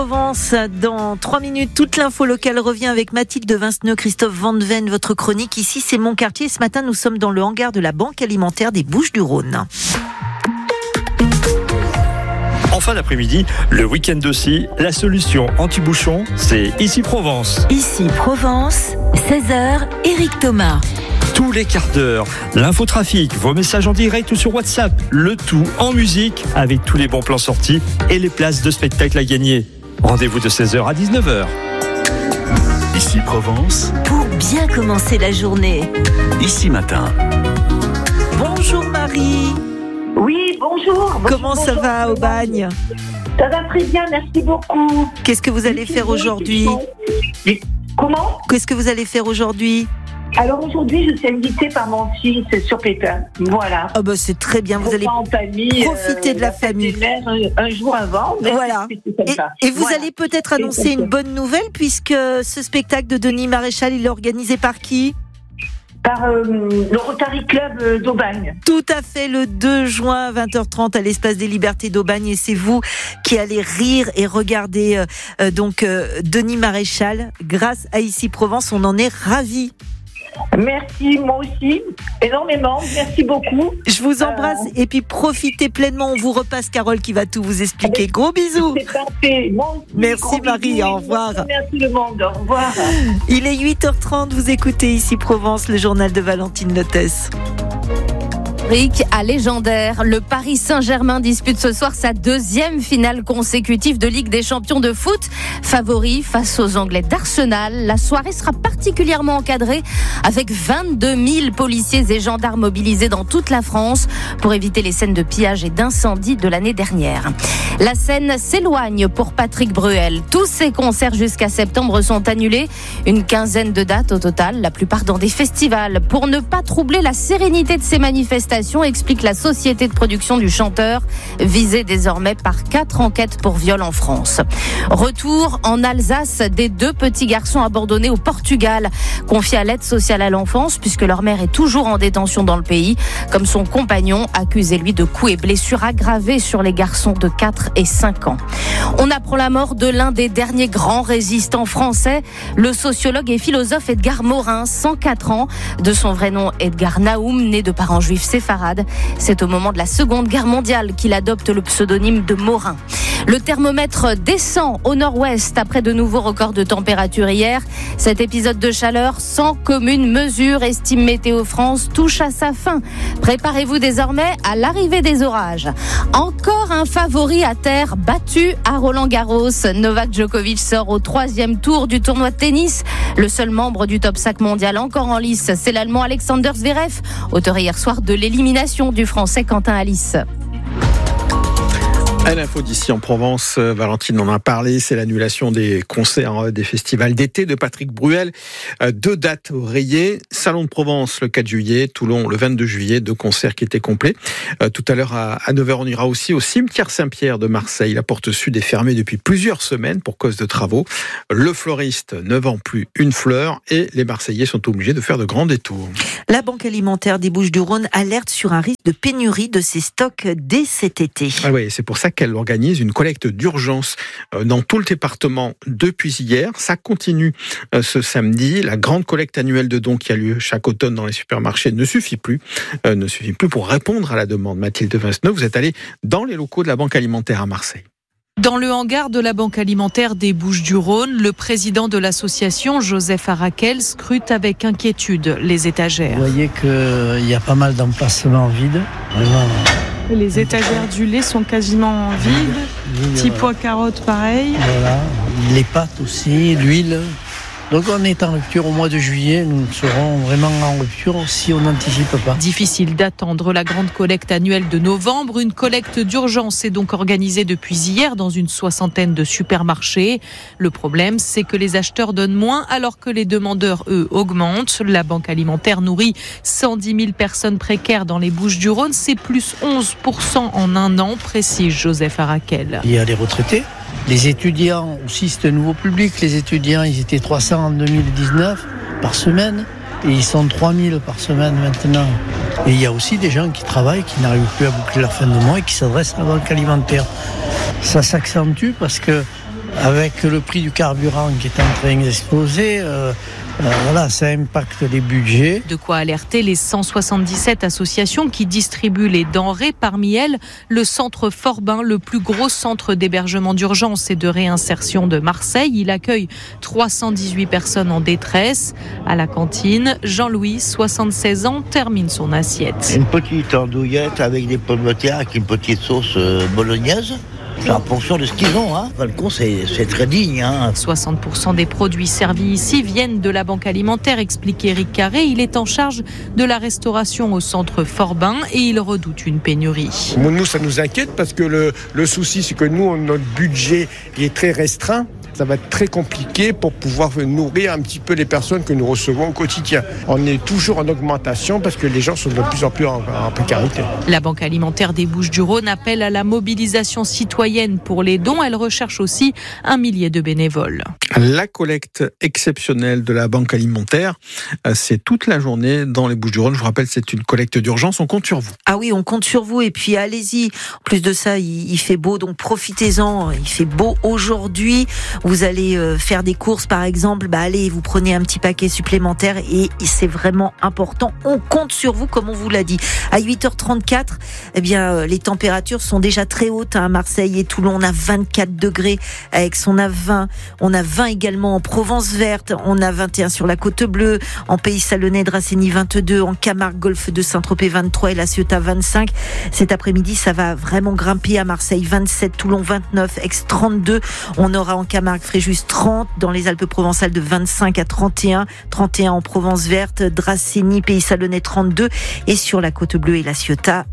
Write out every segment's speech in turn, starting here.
Provence, dans 3 minutes, toute l'info locale revient avec Mathilde Vinceneux, Christophe Van Ven, votre chronique. Ici, c'est Montcartier. Ce matin, nous sommes dans le hangar de la Banque alimentaire des Bouches-du-Rhône. En fin d'après-midi, le week-end aussi, la solution anti-bouchon, c'est Ici Provence. Ici Provence, 16h, Éric Thomas. Tous les quarts d'heure, l'infotrafic, vos messages en direct ou sur WhatsApp, le tout en musique avec tous les bons plans sortis et les places de spectacle à gagner. Rendez-vous de 16h à 19h. Ici Provence. Pour bien commencer la journée. Ici Matin. Bonjour Marie. Oui, bonjour. Comment ça va au bagne ? Ça va très bien, merci beaucoup. Qu'est-ce que vous allez faire aujourd'hui ? Comment ? Qu'est-ce que vous allez faire aujourd'hui ? Alors aujourd'hui, je suis invitée par mon fils sur Pépin. Voilà. Oh bah c'est très bien, vous allez en famille, profiter de la famille. Un jour avant. Voilà. Et vous allez peut-être annoncer une bonne nouvelle puisque ce spectacle de Denis Maréchal, il est organisé par qui ? Par le Rotary Club d'Aubagne. Tout à fait, le 2 juin à 20h30 à l'Espace des Libertés d'Aubagne. Et c'est vous qui allez rire et regarder Denis Maréchal. Grâce à Ici Provence, on en est ravis. Merci, moi aussi, énormément, merci beaucoup. Je vous embrasse et puis profitez pleinement. On vous repasse Carole qui va tout vous expliquer. Gros bisous. C'est parfait. Moi aussi, merci Marie, bisous. Au revoir. Merci le monde, au revoir. Il est 8h30, vous écoutez Ici Provence, le journal de Valentine Lotès. À légendaire, le Paris Saint-Germain dispute ce soir sa 2e finale consécutive de Ligue des Champions de foot. Favori face aux Anglais d'Arsenal, la soirée sera particulièrement encadrée avec 22 000 policiers et gendarmes mobilisés dans toute la France pour éviter les scènes de pillage et d'incendie de l'année dernière. La scène s'éloigne pour Patrick Bruel. Tous ses concerts jusqu'à septembre sont annulés. Une quinzaine de dates au total, la plupart dans des festivals. Pour ne pas troubler la sérénité de ces manifestations, explique la société de production du chanteur, visée désormais par 4 enquêtes pour viol en France. Retour en Alsace des 2 petits garçons abandonnés au Portugal, confiés à l'aide sociale à l'enfance puisque leur mère est toujours en détention dans le pays, comme son compagnon, accusé lui de coups et blessures aggravées sur les garçons de 4 et 5 ans. On apprend la mort de l'un des derniers grands résistants français, le sociologue et philosophe Edgar Morin, 104 ans, de son vrai nom Edgar Naoum, né de parents juifs séfarades. C'est au moment de la Seconde Guerre mondiale qu'il adopte le pseudonyme de Morin. Le thermomètre descend au nord-ouest après de nouveaux records de température hier. Cet épisode de chaleur sans commune mesure, estime Météo France, touche à sa fin. Préparez-vous désormais à l'arrivée des orages. Encore un favori à terre battu à Roland-Garros. Novak Djokovic sort au 3e tour du tournoi de tennis. Le seul membre du top 5 mondial encore en lice, c'est l'Allemand Alexander Zverev, auteur hier soir de l'élimination du Français Quentin Halys. À l'info d'ici en Provence, Valentine en a parlé, c'est l'annulation des concerts des festivals d'été de Patrick Bruel. 2 dates rayées, Salon de Provence le 4 juillet, Toulon le 22 juillet, 2 concerts qui étaient complets. Tout à l'heure à 9h, on ira aussi au cimetière Saint-Pierre de Marseille. La porte sud est fermée depuis plusieurs semaines pour cause de travaux. Le fleuriste ne vend plus une fleur et les Marseillais sont obligés de faire de grands détours. La Banque alimentaire des Bouches-du-Rhône alerte sur un risque de pénurie de ses stocks dès cet été. Ah oui, c'est pour ça qu'elle organise une collecte d'urgence dans tout le département depuis hier. Ça continue ce samedi. La grande collecte annuelle de dons qui a lieu chaque automne dans les supermarchés ne suffit plus pour répondre à la demande. Mathilde Vinceneux, vous êtes allée dans les locaux de la Banque alimentaire à Marseille. Dans le hangar de la Banque alimentaire des Bouches-du-Rhône, le président de l'association, Joseph Arakel, scrute avec inquiétude les étagères. Vous voyez qu'il y a pas mal d'emplacements vides. Vraiment. Les étagères du lait sont quasiment vides. Petits pois carottes, pareil. Voilà. Les pâtes aussi, l'huile. Donc on est en rupture au mois de juillet, nous serons vraiment en rupture si on n'anticipe pas. Difficile d'attendre la grande collecte annuelle de novembre. Une collecte d'urgence est donc organisée depuis hier dans une 60aine de supermarchés. Le problème, c'est que les acheteurs donnent moins alors que les demandeurs, eux, augmentent. La Banque alimentaire nourrit 110 000 personnes précaires dans les Bouches-du-Rhône. C'est plus 11% en un an, précise Joseph Arakel. Il y a les retraités. Les étudiants aussi, c'est un nouveau public. Les étudiants, ils étaient 300 en 2019 par semaine et ils sont 3000 par semaine maintenant. Et il y a aussi des gens qui travaillent, qui n'arrivent plus à boucler leur fin de mois et qui s'adressent à la Banque alimentaire. Ça s'accentue parce que Avec le prix du carburant qui est en train d'exploser, ça impacte les budgets. De quoi alerter les 177 associations qui distribuent les denrées. Parmi elles, le centre Forbin, le plus gros centre d'hébergement d'urgence et de réinsertion de Marseille. Il accueille 318 personnes en détresse. À la cantine, Jean-Louis, 76 ans, termine son assiette. Une petite andouillette avec des pommes de terre avec une petite sauce bolognaise. C'est en fonction de ce qu'ils ont. Enfin, le compte, c'est très digne. 60% des produits servis ici viennent de la banque alimentaire, explique Éric Carré. Il est en charge de la restauration au centre Forbin et il redoute une pénurie. Nous, ça nous inquiète parce que le souci, c'est que nous, notre budget est très restreint. Ça va être très compliqué pour pouvoir nourrir un petit peu les personnes que nous recevons au quotidien. On est toujours en augmentation parce que les gens sont de plus en plus en précarité. La Banque alimentaire des Bouches-du-Rhône appelle à la mobilisation citoyenne pour les dons. Elle recherche aussi 1 millier de bénévoles. La collecte exceptionnelle de la Banque alimentaire, c'est toute la journée dans les Bouches-du-Rhône. Je vous rappelle, c'est une collecte d'urgence. On compte sur vous. Ah oui, on compte sur vous et puis allez-y. En plus de ça, il fait beau, donc profitez-en. Il fait beau aujourd'hui. Vous allez faire des courses, par exemple, allez, vous prenez un petit paquet supplémentaire et c'est vraiment important. On compte sur vous, comme on vous l'a dit. À 8h34, les températures sont déjà très hautes à Marseille et Toulon. On a 24 degrés. Avec on a 20. On a 20 également en Provence verte. On a 21 sur la Côte Bleue. En Pays Salonnais, Dracénie 22. En Camargue, Golfe de Saint-Tropez 23 et La Ciotat 25. Cet après-midi, ça va vraiment grimper à Marseille 27, Toulon 29, Aix 32. On aura en Camargue Fréjus 30, dans les Alpes-Provençales de 25 à 31, 31 en Provence verte, Dracénie, Pays Salonnais 32 et sur la Côte Bleue et La Ciotat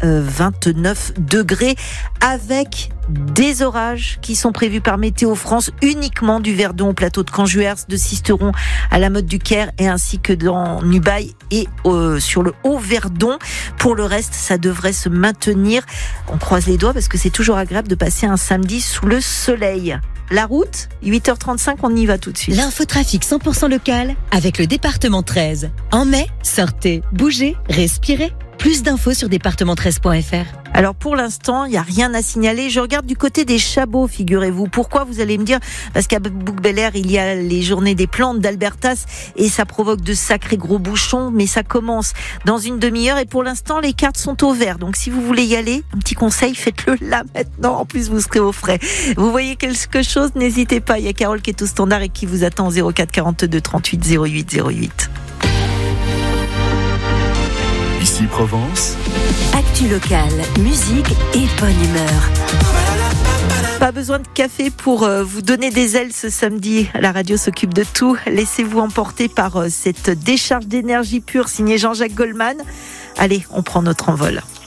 29 degrés avec des orages qui sont prévus par Météo France uniquement du Verdon au plateau de Canjuers, de Sisteron à la Motte du Caire et ainsi que dans Nubail et sur le Haut-Verdon. Pour le reste, ça devrait se maintenir. On croise les doigts parce que c'est toujours agréable de passer un samedi sous le soleil. La route, 8h35, on y va tout de suite. L'infotrafic 100% local avec le département 13. En mai, sortez, bougez, respirez. Plus d'infos sur département13.fr. Alors pour l'instant, il n'y a rien à signaler. Je regarde du côté des Chabots, figurez-vous. Pourquoi, vous allez me dire? Parce qu'à Bouc-Bel-Air, il y a les journées des plantes d'Albertas et ça provoque de sacrés gros bouchons. Mais ça commence dans une demi-heure et pour l'instant, les cartes sont au vert. Donc si vous voulez y aller, un petit conseil, faites-le là maintenant. En plus, vous serez au frais. Vous voyez quelque chose, n'hésitez pas. Il y a Carole qui est au standard et qui vous attend au 04 42 38 08 08. Ici Provence. Actu locale, musique et bonne humeur. Pas besoin de café pour vous donner des ailes ce samedi. La radio s'occupe de tout. Laissez-vous emporter par cette décharge d'énergie pure signée Jean-Jacques Goldman. Allez, on prend notre envol.